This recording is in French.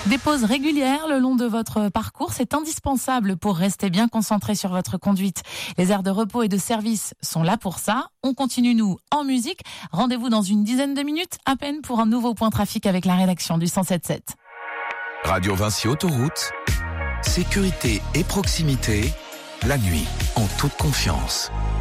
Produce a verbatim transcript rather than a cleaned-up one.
Des pauses régulières le long de votre parcours, c'est indispensable pour rester bien concentré sur votre conduite. Les aires de repos et de service sont là pour ça. On continue, nous, en musique. Rendez-vous dans une dizaine de minutes, à peine, pour un nouveau point trafic avec la rédaction du cent sept sept. Radio Vinci Autoroute, sécurité et proximité, la nuit, en toute confiance.